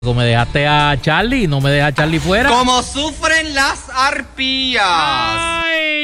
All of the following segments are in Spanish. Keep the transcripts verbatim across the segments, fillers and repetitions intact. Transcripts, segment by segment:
Me dejaste a Charlie, no me dejas a Charlie fuera. Como sufren las arpías. ¡Ay,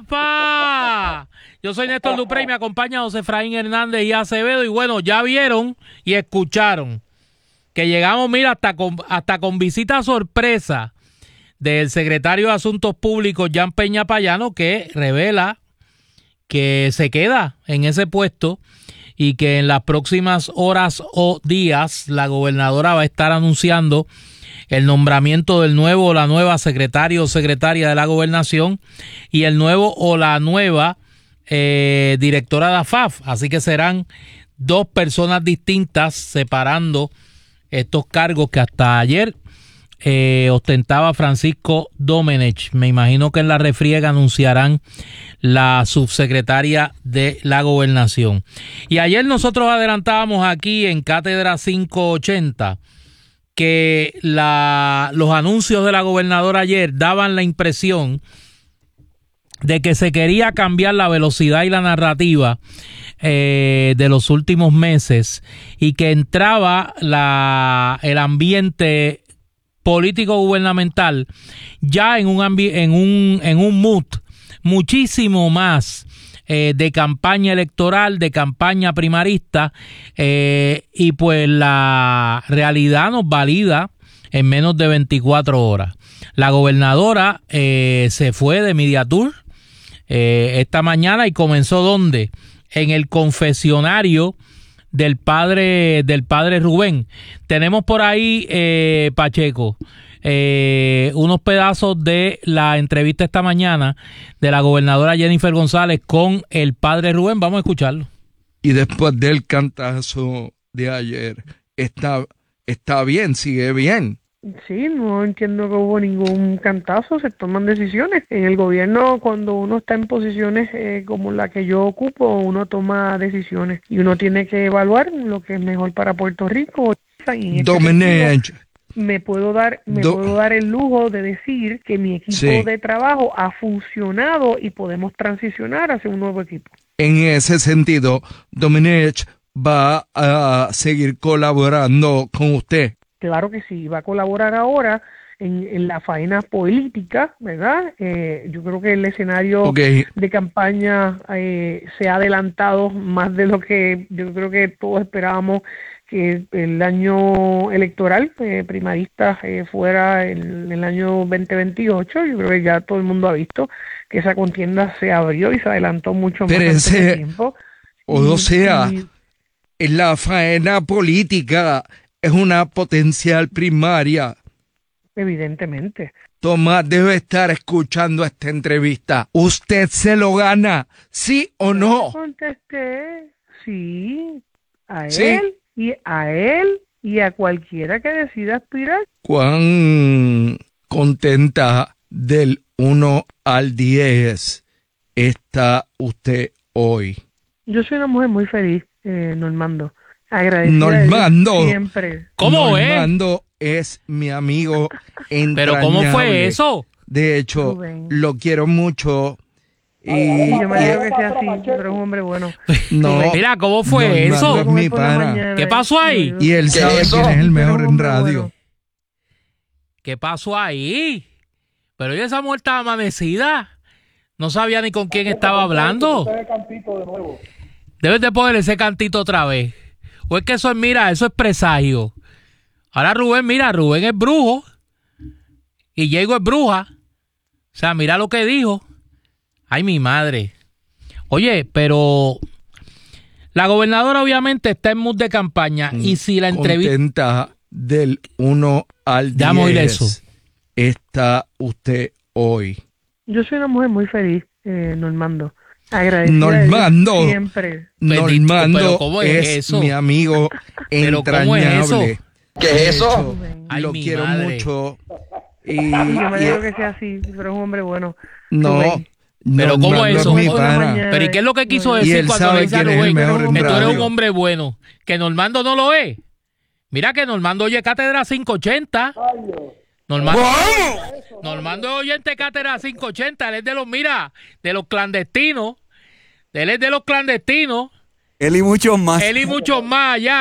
papá! Yo soy Néstor Dupré y me acompaña José Efraín Hernández y Acevedo. Y bueno, ya vieron y escucharon que llegamos, mira, hasta con, hasta con visita sorpresa del secretario de Asuntos Públicos, Jan Peña Payano, que revela que se queda en ese puesto y que en las próximas horas o días la gobernadora va a estar anunciando el nombramiento del nuevo o la nueva secretario o secretaria de la gobernación y el nuevo o la nueva eh, directora de A F A F. Así que serán dos personas distintas separando estos cargos que hasta ayer eh, ostentaba Francisco Domenech. Me imagino que en la refriega anunciarán la subsecretaria de la gobernación. Y ayer nosotros adelantábamos aquí en Cátedra quinientos ochenta que la, los anuncios de la gobernadora ayer daban la impresión de que se quería cambiar la velocidad y la narrativa eh, de los últimos meses y que entraba la, el ambiente político gubernamental ya en un, ambi- en un, en un mood muchísimo más eh, de campaña electoral, de campaña primarista, eh, y pues la realidad nos valida en menos de veinticuatro horas. La gobernadora eh, se fue de Media Tour eh, esta mañana y comenzó ¿dónde? En el confesionario del padre del padre Rubén. Tenemos por ahí, eh, Pacheco, eh, unos pedazos de la entrevista esta mañana de la gobernadora Jennifer González con el padre Rubén. Vamos a escucharlo. Y después del cantazo de ayer, está, está bien, sigue bien. Sí, no entiendo que hubo ningún cantazo, se toman decisiones. En el gobierno, cuando uno está en posiciones eh, como la que yo ocupo, uno toma decisiones y uno tiene que evaluar lo que es mejor para Puerto Rico. Y en Domenech. este me puedo dar me Do- puedo dar el lujo de decir que mi equipo Sí. de trabajo ha funcionado y podemos transicionar hacia un nuevo equipo. En ese sentido, Domenech va a seguir colaborando con usted. Claro que sí, va a colaborar ahora en, en la faena política, ¿verdad? Eh, yo creo que el escenario Okay. de campaña eh, se ha adelantado más de lo que yo creo que todos esperábamos que el año electoral eh, primarista eh, fuera el, el año veinte veintiocho. Yo creo que ya todo el mundo ha visto que esa contienda se abrió y se adelantó mucho más Pero antes ese- de tiempo. O Y- sea, y- en la faena política es una potencial primaria. evidentemente. Tomás debe estar escuchando esta entrevista. ¿Usted se lo gana, sí o no? Contesté, sí, a Sí. él y a él y a cualquiera que decida aspirar. ¿Cuán contenta del uno al diez está usted hoy? Yo soy una mujer muy feliz, eh, Normando. Agradecida de Dios Normando. siempre. ¿Cómo es? Normando es mi amigo entrañable. Pero ¿cómo fue eso? De hecho, Rubén. lo quiero mucho. Y, Y yo me y- alegro que sea así, pero es un hombre bueno. no, Mira, ¿cómo fue Normando eso? es Con mi él por la pana. mañana, ¿Qué pasó ahí? Y él ¿Qué sabe es eso? quién es el Pero mejor un en hombre radio. bueno. ¿Qué pasó ahí? Pero ella esa mujer estaba amanecida. No sabía ni con quién estaba hablando. Debes de poner ese cantito otra vez. O es que eso es, mira, eso es presagio. Ahora Rubén, mira, Rubén es brujo. Y Diego es bruja. O sea, mira lo que dijo. Ay, mi madre. Oye, pero la gobernadora obviamente está en mood de campaña. Y si la entrevista... Contenta del uno al Déjame oír eso. diez está usted hoy. Yo soy una mujer muy feliz, eh, Normando. Agradecida Normando. de Dios siempre. Bendito, Normando pero ¿cómo es es, eso? mi amigo Pero ¿cómo es eso? entrañable. ¿Qué es De eso? hecho, Ay, lo mi quiero madre. mucho. Y, Y yo me y- alegro que sea así, pero es un hombre bueno. no, Rubén. Pero ¿cómo Normando eso? mi Por la pana. mañana. Pero ¿y qué es lo que quiso Y decir él cuando sabe le dice a quién es el Rubén mejor en que tú eres un radio. hombre bueno? Que Normando no lo es. Mira que Normando oye Cátedra quinientos ochenta. Normando, Normando es oyente Cátedra quinientos ochenta. Él es de los, mira, de los clandestinos. Él es de los clandestinos. Él y muchos más. Él y muchos más allá.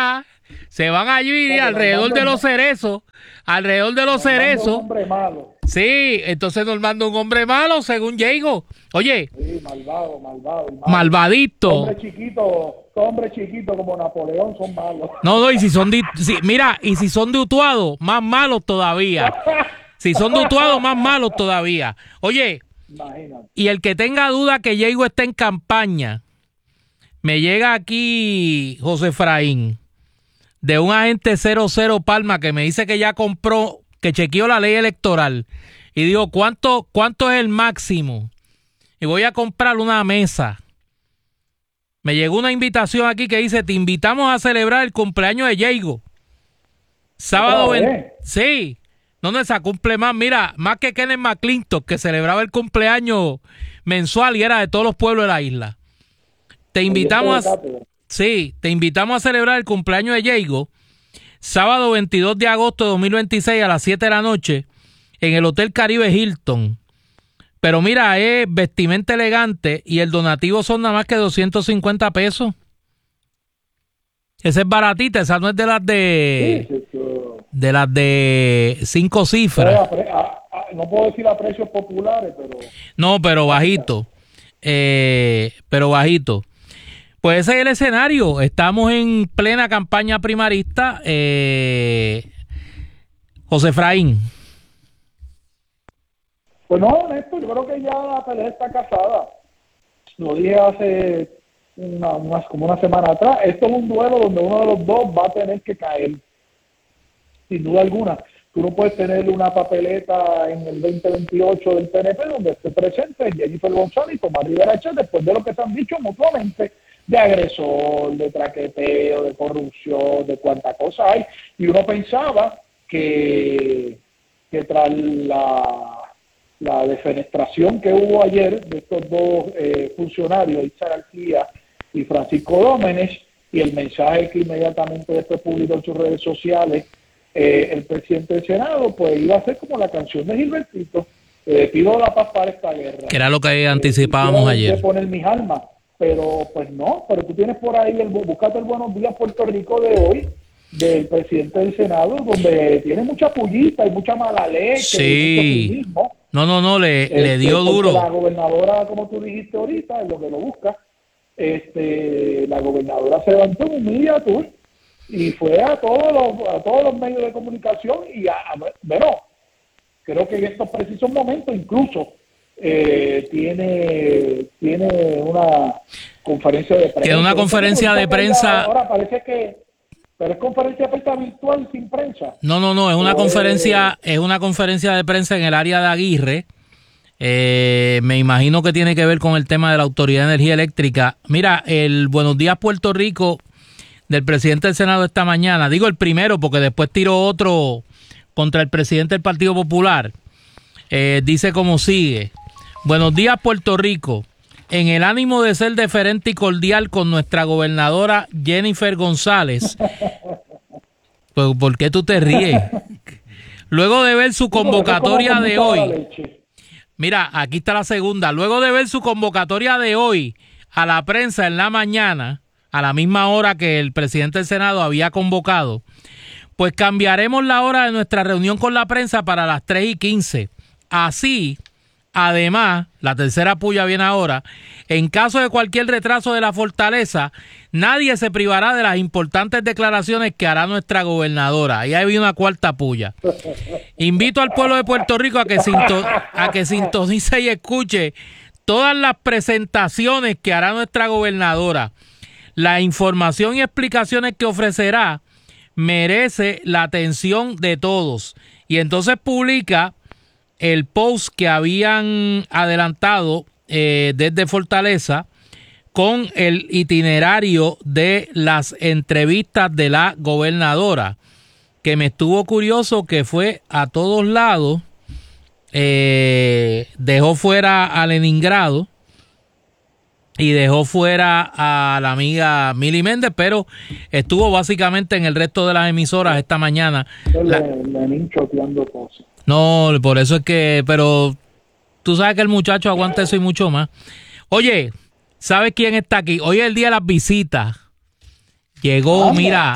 se van allí no, alrededor de los cerezos, alrededor de los cerezos. Un hombre malo. Sí, entonces nos manda un hombre malo, según Diego. Oye. Sí, malvado, malvado. Malo. Malvadito. Hombre chiquito, hombre chiquito como Napoleón son malos. No, no, y si son de, si, mira, y si son de Utuado, más malos todavía. Si son de Utuado, más malos todavía. Oye, imagínate. Y el que tenga duda que Diego está en campaña, me llega aquí José Efraín, de un agente cero cero Palma, que me dice que ya compró, que chequeó la ley electoral y dijo, ¿cuánto, cuánto es el máximo? Y voy a comprar una mesa. Me llegó una invitación aquí que dice, te invitamos a celebrar el cumpleaños de Diego. Sábado veinte. Sí, ¿dónde se cumple más? Mira, más que Kenneth McClintock, que celebraba el cumpleaños mensual y era de todos los pueblos de la isla. Te invitamos a, sí, te invitamos a celebrar el cumpleaños de Diego, sábado veintidós de agosto de dos mil veintiséis a las siete de la noche en el Hotel Caribe Hilton. Pero mira, es vestimenta elegante y el donativo son nada más que doscientos cincuenta pesos. Esa es baratita, esa no es de las de sí, sí, sí. de las de cinco cifras. Pero a, a, no puedo decir a precios populares, pero no, pero bajito, eh, pero bajito. Pues ese es el escenario. Estamos en plena campaña primarista. Eh, José Efraín. Pues no, Néstor, yo creo que ya la pelea está casada. Lo dije hace una, una, como una semana atrás. Esto es un duelo donde uno de los dos va a tener que caer. Sin duda alguna. Tú no puedes tener una papeleta en el veinte veintiocho del P N P donde esté presente Jennifer González y Tomás Rivera Chat después de lo que se han dicho mutuamente de agresor, de traqueteo, de corrupción, de cuánta cosa hay. Y uno pensaba que, que tras la, la defenestración que hubo ayer de estos dos eh, funcionarios, Itza García y Francisco Dómenes, y el mensaje que inmediatamente después publicó en sus redes sociales eh, el presidente del Senado, pues iba a ser como la canción de Gilbertito, eh, pido la paz para esta guerra. Que era lo que anticipábamos eh, ayer. De poner mis armas. Pero pues no, pero tú tienes por ahí, el búscate el Buenos Días Puerto Rico de hoy, del presidente del Senado, donde tiene mucha pullita y mucha mala leche. Sí. No, no, no, le, este, le dio duro. La gobernadora, como tú dijiste ahorita, es lo que lo busca, este, la gobernadora se levantó en un media tour y fue a todos los, a todos los medios de comunicación y a, a bueno, creo que en estos precisos momentos incluso Eh, tiene tiene una conferencia de prensa. Tiene una conferencia de prensa. Ahora parece que, pero es conferencia de prensa virtual sin prensa. No, no, no, es una o conferencia, es... es una conferencia de prensa en el área de Aguirre. Eh, me imagino que tiene que ver con el tema de la Autoridad de Energía Eléctrica. Mira, el Buenos Días Puerto Rico del presidente del Senado esta mañana, digo el primero porque después tiró otro contra el presidente del Partido Popular. Eh, dice como sigue. Buenos días, Puerto Rico. En el ánimo de ser deferente y cordial con nuestra gobernadora Jennifer González. Pues, ¿por qué tú te ríes? Luego de ver su convocatoria de hoy. Mira, aquí está la segunda. Luego de ver su convocatoria de hoy a la prensa en la mañana, a la misma hora que el presidente del Senado había convocado, pues cambiaremos la hora de nuestra reunión con la prensa para las tres y quince. Así, además, la tercera puya viene ahora, en caso de cualquier retraso de la fortaleza, nadie se privará de las importantes declaraciones que hará nuestra gobernadora. Y ahí viene una cuarta puya. Invito al pueblo de Puerto Rico a que, sinto, a que sintonice y escuche todas las presentaciones que hará nuestra gobernadora. La información y explicaciones que ofrecerá merece la atención de todos. Y entonces publica el post que habían adelantado eh, desde Fortaleza con el itinerario de las entrevistas de la gobernadora, que me estuvo curioso que fue a todos lados, eh, dejó fuera a Leningrado y dejó fuera a la amiga Mili Méndez, pero estuvo básicamente en el resto de las emisoras esta mañana. La... Lenin choteando cosas. No, por eso es que, pero tú sabes que el muchacho aguanta eso y mucho más. Oye, ¿sabes quién está aquí? Hoy es el día de las visitas. Llegó, Anda. mira,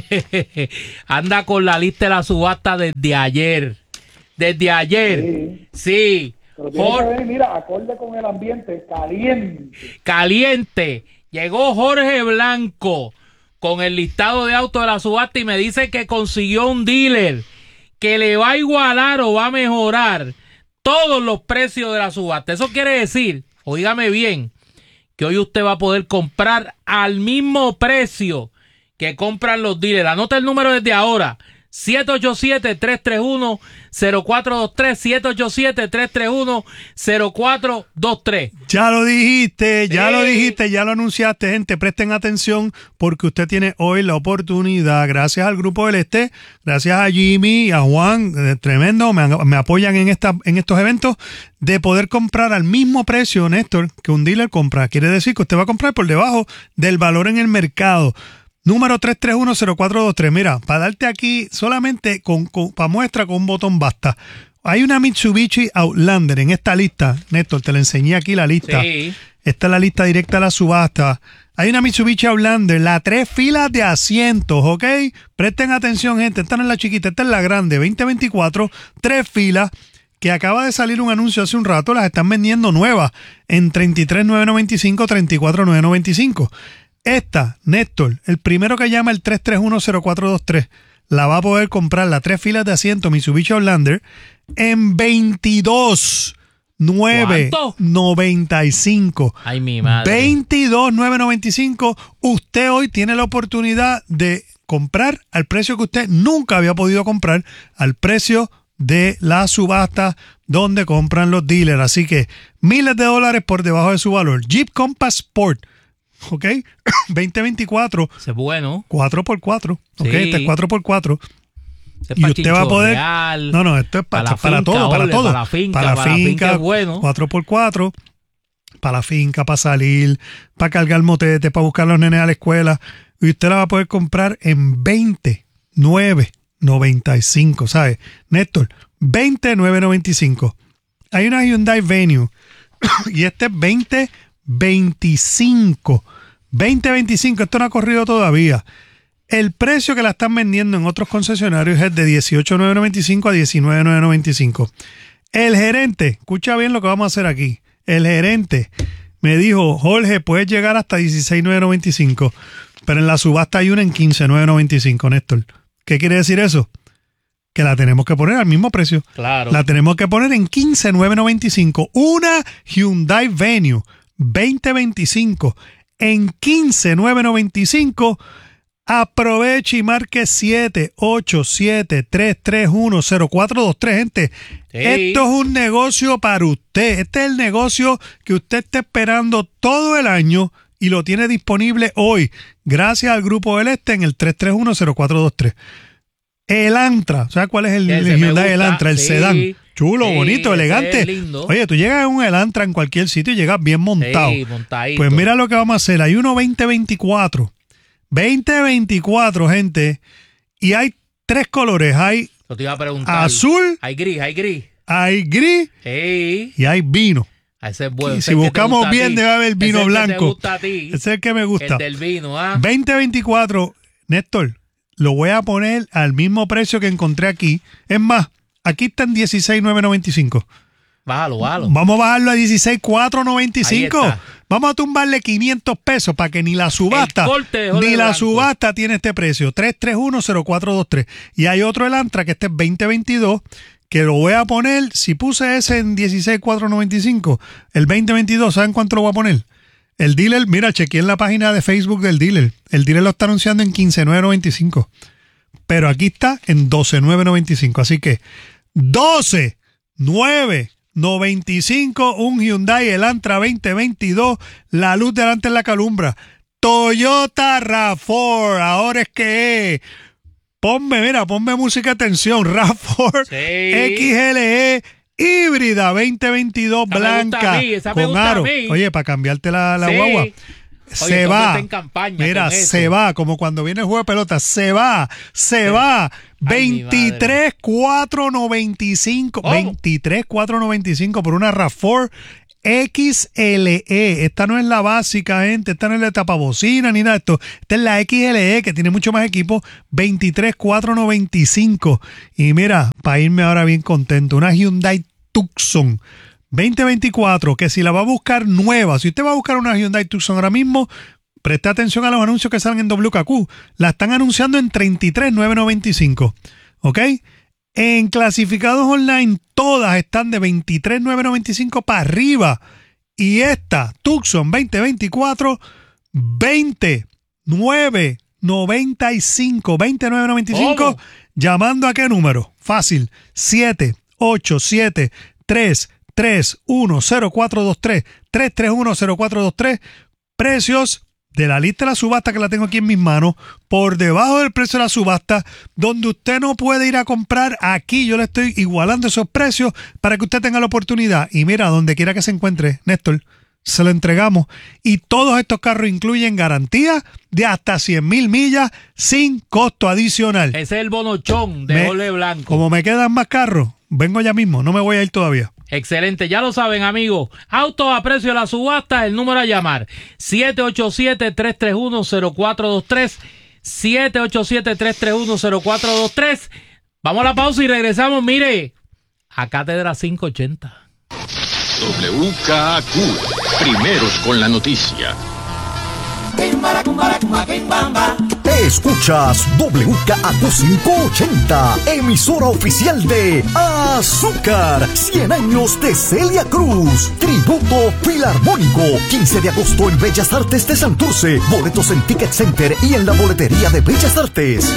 anda con la lista de la subasta desde ayer. Desde ayer. Sí. Pero tiene Jor- que ver, mira, acorde con el ambiente, caliente. Caliente. Llegó Jorge Blanco con el listado de autos de la subasta y me dice que consiguió un dealer que le va a igualar o va a mejorar todos los precios de la subasta. Eso quiere decir, óigame bien, que hoy usted va a poder comprar al mismo precio que compran los dealers. Anota el número desde ahora. siete ocho siete, tres tres uno, cero cuatro dos tres, siete ocho siete, tres tres uno, cero cuatro dos tres. Ya lo dijiste, ya Sí. lo dijiste, ya lo anunciaste, gente, presten atención porque usted tiene hoy la oportunidad, gracias al Grupo del Este, gracias a Jimmy y a Juan, eh, tremendo, me, me apoyan en, esta, en estos eventos, de poder comprar al mismo precio, Néstor, que un dealer compra. Quiere decir que usted va a comprar por debajo del valor en el mercado. Número tres tres uno, cero cuatro dos tres. Mira, para darte aquí solamente con, con para muestra con un botón basta. Hay una Mitsubishi Outlander en esta lista. Néstor, te la enseñé aquí la lista. Sí. Esta es la lista directa a la subasta. Hay una Mitsubishi Outlander, la tres filas de asientos, ¿ok? Presten atención, gente. Esta no es la chiquita, esta es la grande. veinte veinticuatro, tres filas, que acaba de salir un anuncio hace un rato. Las están vendiendo nuevas en treinta y tres mil novecientos noventa y cinco, treinta y cuatro mil novecientos noventa y cinco. Esta, Néstor, el primero que llama el tres tres uno, cero cuatro dos tres, la va a poder comprar, la tres filas de asiento Mitsubishi Outlander, en veintidós mil novecientos noventa y cinco. Ay, mi madre. veintidós mil novecientos noventa y cinco. Usted hoy tiene la oportunidad de comprar al precio que usted nunca había podido comprar, al precio de la subasta donde compran los dealers. Así que miles de dólares por debajo de su valor. Jeep Compass Sport, ¿ok? veinte veinticuatro, Ese es bueno. cuatro por cuatro, ¿ok? Sí. Este es cuatro por cuatro. Ese es Y pa' usted va a poder... chinchorreal, No, no, esto es pa' para, la para finca, todo, para ole, todo. para la finca, para la para la finca, finca es bueno. cuatro por cuatro, para la finca, para salir, para cargar motete, para buscar a los nenes a la escuela. Y usted la va a poder comprar en veinte mil novecientos noventa y cinco, ¿sabes? Néstor, veinte mil novecientos noventa y cinco. Hay una Hyundai Venue y este es veinte veinticinco. veinte veinticinco, esto no ha corrido todavía. El precio que la están vendiendo en otros concesionarios es de dieciocho mil novecientos noventa y cinco a diecinueve mil novecientos noventa y cinco. El gerente, escucha bien lo que vamos a hacer aquí. El gerente me dijo, Jorge, puedes llegar hasta dieciséis mil novecientos noventa y cinco, pero en la subasta hay una en quince mil novecientos noventa y cinco, Néstor. ¿Qué quiere decir eso? Que la tenemos que poner al mismo precio. Claro. La tenemos que poner en quince mil novecientos noventa y cinco. Una Hyundai Venue veinte veinticinco en quince mil novecientos noventa y cinco. Aproveche y marque siete ocho siete, tres tres uno, cero cuatro dos tres, gente. Sí. Esto es un negocio para usted. Este es el negocio que usted está esperando todo el año y lo tiene disponible hoy, gracias al Grupo del Este en el tres tres uno, cero cuatro dos tres. El Antra, ¿sabes cuál es el, Ese el me Hyundai gusta, Elantra? El sí. sedán. Chulo, Sí, bonito, ese elegante. es lindo. Oye, tú llegas en un Elantra en cualquier sitio y llegas bien montado. Sí, montadito. Pues mira lo que vamos a hacer. Hay uno veinte veinticuatro. veinte veinticuatro, gente. Y hay tres colores. Hay Yo te iba a preguntar. azul, Hay gris, hay gris. hay gris Sí. y hay vino. Ese es bueno. Y ese si es el que te buscamos gusta a bien, ti. debe haber vino Ese es el que te blanco. gusta a ti. Ese es el que me gusta. El del vino, ¿ah? veinte veinticuatro, Néstor, lo voy a poner al mismo precio que encontré aquí. Es más, aquí está en dieciséis mil novecientos noventa y cinco. Bájalo, bájalo. Vamos a bajarlo a dieciséis mil cuatrocientos noventa y cinco. Ahí está. Vamos a tumbarle quinientos pesos para que ni la subasta, El corte de Jorge ni la Blanco. subasta tiene este precio. tres tres uno, cero cuatro dos tres. Y hay otro Elantra que este es veinte veintidós, que lo voy a poner, si puse ese en dieciséis mil cuatrocientos noventa y cinco, el veinte veintidós, ¿saben cuánto lo voy a poner? El dealer, mira, chequeé en la página de Facebook del dealer. El dealer lo está anunciando en quince mil novecientos noventa y cinco. Pero aquí está en doce mil novecientos noventa y cinco. Así que doce mil novecientos noventa y cinco, un Hyundai Elantra veinte veintidós, la luz delante en la calumbra. Toyota RAV cuatro, ahora es que es. Ponme, mira, ponme música, atención. RAV cuatro Sí. X L E híbrida veinte veintidós, Esa me gusta blanca a mí, esa me con gusta a aro. mí. Oye, para cambiarte la, la Sí. guagua. Oye, Se todo va. está en campaña Mira, con eso. se va, como cuando viene el juego de pelota, se va, se va. Ay, mi madre. veintitrés mil cuatrocientos noventa y cinco. ¿Cómo? veintitrés mil cuatrocientos noventa y cinco por una RAV cuatro X L E. Esta no es la básica, gente. Esta no es la tapabocina ni nada de esto. Esta es la X L E, que tiene mucho más equipo. veintitrés mil cuatrocientos noventa y cinco. Y mira, para irme ahora bien contento, una Hyundai Tucson veinte veinticuatro, que si la va a buscar nueva, si usted va a buscar una Hyundai Tucson ahora mismo, preste atención a los anuncios que salen en W K Q. La están anunciando en treinta y tres mil novecientos noventa y cinco. ¿Ok? En clasificados online, todas están de veintitrés mil novecientos noventa y cinco para arriba. Y esta, Tucson veinte veinticuatro, veinte mil novecientos noventa y cinco. veinte mil novecientos noventa y cinco. ¿Cómo? ¿Llamando a qué número? Fácil. siete ocho siete, tres tres uno cero cuatro dos tres. tres tres uno cero cuatro dos tres. Precios de la lista de la subasta, que la tengo aquí en mis manos, por debajo del precio de la subasta, donde usted no puede ir a comprar. Aquí yo le estoy igualando esos precios para que usted tenga la oportunidad. Y mira, donde quiera que se encuentre, Néstor, se lo entregamos. Y todos estos carros incluyen garantía de hasta cien mil millas sin costo adicional. Ese es el bonochón de Me- Ole Blanco. Como me quedan más carros, vengo ya mismo, no me voy a ir todavía. Excelente, ya lo saben, amigos. Autos a precio de la subasta, el número a llamar: siete ocho siete, tres tres uno, cero cuatro dos tres. siete ocho siete, tres tres uno, cero cuatro dos tres. Vamos a la pausa y regresamos, mire, a Cátedra quinientos ochenta. W K Q, primeros con la noticia. Escuchas W K Q quinientos ochenta, emisora oficial de Azúcar, cien años de Celia Cruz, tributo filarmónico, quince de agosto en Bellas Artes de Santurce, boletos en Ticket Center y en la boletería de Bellas Artes.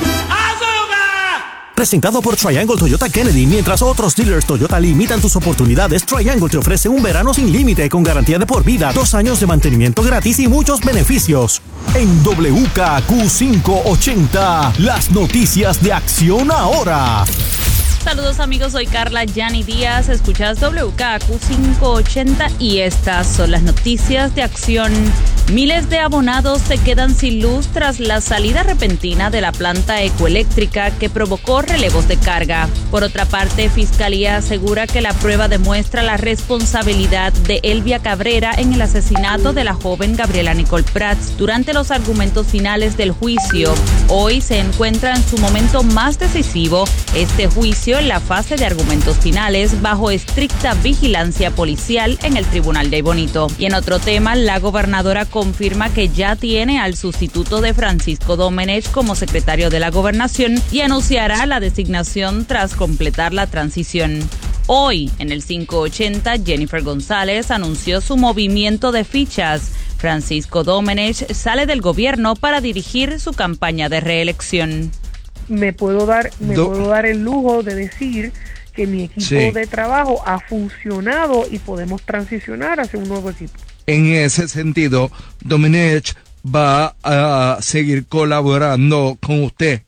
Presentado por Triangle Toyota Kennedy. Mientras otros dealers Toyota limitan tus oportunidades, Triangle te ofrece un verano sin límite con garantía de por vida, dos años de mantenimiento gratis y muchos beneficios. En W K Q quinientos ochenta, las noticias de Acción Ahora. Saludos amigos, soy Carla Yani Díaz, escuchas W K Q quinientos ochenta y estas son las noticias de Acción. Miles de abonados se quedan sin luz tras la salida repentina de la planta ecoeléctrica que provocó relevos de carga. Por otra parte, Fiscalía asegura que la prueba demuestra la responsabilidad de Elvia Cabrera en el asesinato de la joven Gabriela Nicole Prats durante los argumentos finales del juicio. Hoy se encuentra en su momento más decisivo este juicio en la fase de argumentos finales bajo estricta vigilancia policial en el Tribunal de Aybonito. Y en otro tema, la gobernadora confirma que ya tiene al sustituto de Francisco Domenech como secretario de la Gobernación y anunciará la designación tras completar la transición. Hoy, en el quinientos ochenta, Jennifer González anunció su movimiento de fichas. Francisco Domenech sale del gobierno para dirigir su campaña de reelección. Me puedo dar, me Do- puedo dar el lujo de decir que mi equipo Sí. de trabajo ha funcionado y podemos transicionar hacia un nuevo equipo. En ese sentido, Domenech va a seguir colaborando con usted.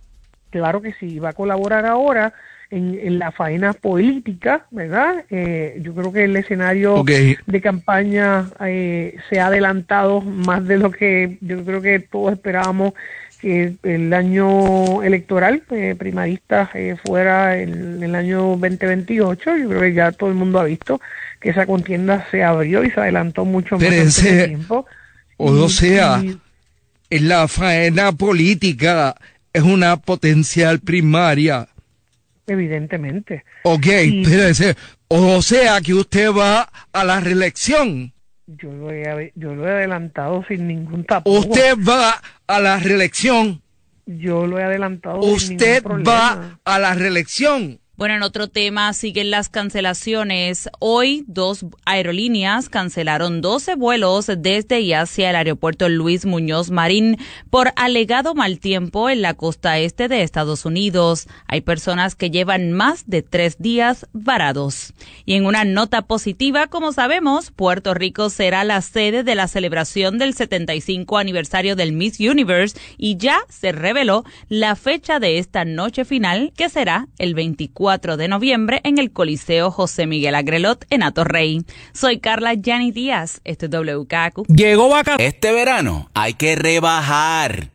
Claro que sí, va a colaborar ahora en, en la faena política, ¿verdad? Eh, yo creo que el escenario Ok. de campaña eh, se ha adelantado más de lo que yo creo que todos esperábamos, que el año electoral eh, primarista eh, fuera en el año veinte veintiocho. Yo creo que ya todo el mundo ha visto que esa contienda se abrió y se adelantó mucho más Pero en ese- poco tiempo. O Y- sea, y- en la faena política es una potencial primaria. evidentemente. Ok, Y- espérese. O sea que usted va a la reelección. Yo lo he, yo lo he adelantado sin ningún tapujo. Usted va a la reelección. Yo lo he adelantado sin Usted ningún va problema. a la reelección. Bueno, en otro tema siguen las cancelaciones. Hoy dos aerolíneas cancelaron doce vuelos desde y hacia el aeropuerto Luis Muñoz Marín por alegado mal tiempo en la costa este de Estados Unidos. Hay personas que llevan más de tres días varados. Y en una nota positiva, como sabemos, Puerto Rico será la sede de la celebración del setenta y cinco aniversario del Miss Universe y ya se reveló la fecha de esta noche final, que será el veinticuatro de noviembre en el Coliseo José Miguel Agrelot en Atorrey. Soy Carla Yani Díaz, este es W K Q. Llegó vaca. Este verano hay que rebajar.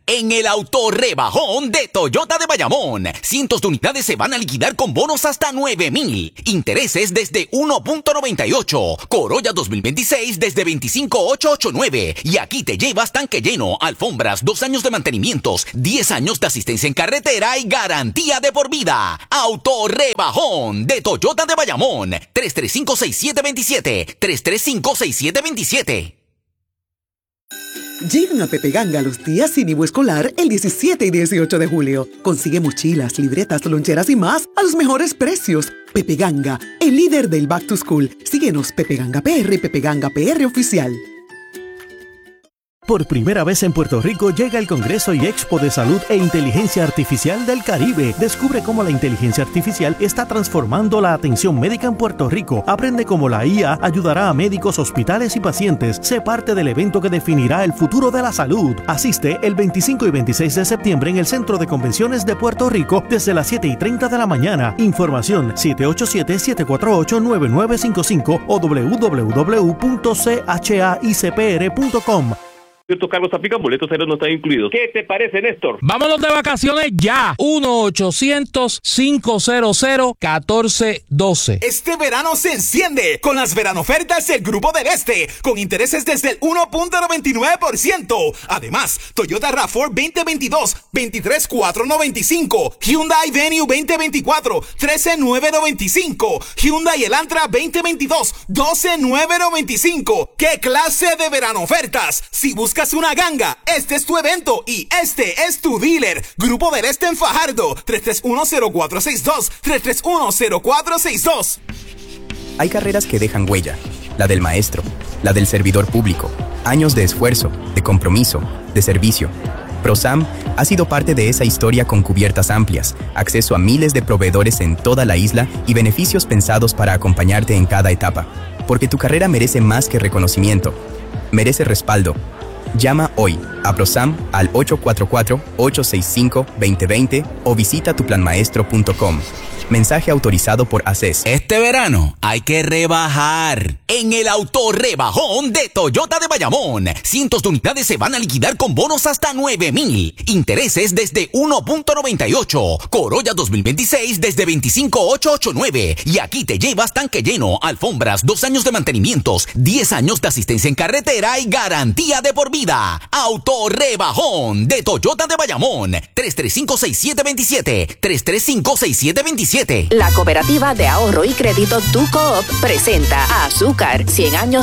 En el auto rebajón de Toyota de Bayamón, cientos de unidades se van a liquidar con bonos hasta nueve mil. Intereses desde uno punto noventa y ocho. Corolla dos mil veintiséis desde veinticinco mil ochocientos ochenta y nueve. Y aquí te llevas tanque lleno, alfombras, dos años de mantenimientos, diez años de asistencia en carretera y garantía de por vida. Auto rebajón de Toyota de Bayamón. tres tres cinco, seis siete dos siete. tres tres cinco, seis siete dos siete. Llegan a Pepe Ganga los días sin I V A escolar el diecisiete y dieciocho de julio. Consigue mochilas, libretas, loncheras y más a los mejores precios. Pepe Ganga, el líder del Back to School. Síguenos Pepe Ganga P R, Pepe Ganga P R Oficial. Por primera vez en Puerto Rico llega el Congreso y Expo de Salud e Inteligencia Artificial del Caribe. Descubre cómo la inteligencia artificial está transformando la atención médica en Puerto Rico. Aprende cómo la I A ayudará a médicos, hospitales y pacientes. Sé parte del evento que definirá el futuro de la salud. Asiste el veinticinco y veintiséis de septiembre en el Centro de Convenciones de Puerto Rico desde las siete y treinta de la mañana. Información siete ocho siete, siete cuatro ocho, nueve nueve cinco cinco o w w w punto c h a i c p r punto com. Estos cargos aplican, boletos aéreos no están incluidos. ¿Qué te parece, Néstor? Vámonos de vacaciones ya. uno ochocientos, cinco cero cero, uno cuatro uno dos. Este verano se enciende con las veranofertas del Grupo del Este, con intereses desde el uno punto noventa y nueve por ciento. Además, Toyota RAV cuatro veinte veintidós, veintitrés mil cuatrocientos noventa y cinco, Hyundai Venue veinte veinticuatro, trece mil novecientos noventa y cinco, Hyundai Elantra veinte veintidós, doce mil novecientos noventa y cinco. ¿Qué clase de veranofertas? Si buscas una ganga, este es tu evento y este es tu dealer. Grupo del Este en Fajardo, tres tres uno, cero cuatro seis dos, tres tres uno, cero cuatro seis dos. Hay carreras que dejan huella, la del maestro, la del servidor público, años de esfuerzo, de compromiso, de servicio. ProSam ha sido parte de esa historia con cubiertas amplias, acceso a miles de proveedores en toda la isla y beneficios pensados para acompañarte en cada etapa. Porque tu carrera merece más que reconocimiento, merece respaldo. Llama hoy a ProSam al ocho cuatro cuatro, ocho seis cinco, dos cero dos cero o visita tu plan maestro punto com. Mensaje autorizado por A C E S. Este verano hay que rebajar. En el auto rebajón de Toyota de Bayamón, cientos de unidades se van a liquidar con bonos hasta nueve mil. Intereses desde uno punto noventa y ocho. Corolla dos mil veintiséis desde veinticinco mil ochocientos ochenta y nueve. Y aquí te llevas tanque lleno, alfombras, dos años de mantenimientos, diez años de asistencia en carretera y garantía de por vida. Auto rebajón de Toyota de Bayamón. tres tres cinco, seis siete dos siete. tres tres cinco, seis siete dos siete. La Cooperativa de Ahorro y Crédito Tu Coop presenta a Azúcar, cien años